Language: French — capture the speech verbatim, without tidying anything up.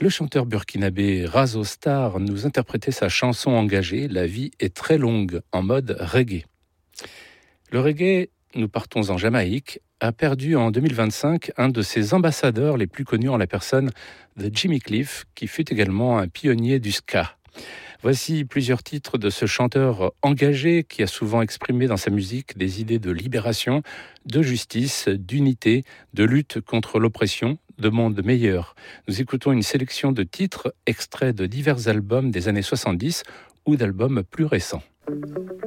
Le chanteur burkinabé Razo Star nous interprétait sa chanson engagée « La vie est très longue » en mode reggae. Le reggae, nous partons en Jamaïque, a perdu en deux mille vingt-cinq un de ses ambassadeurs les plus connus en la personne de Jimmy Cliff, qui fut également un pionnier du ska. Voici plusieurs titres de ce chanteur engagé qui a souvent exprimé dans sa musique des idées de libération, de justice, d'unité, de lutte contre l'oppression, de monde meilleur. Nous écoutons une sélection de titres extraits de divers albums des années soixante-dix ou d'albums plus récents.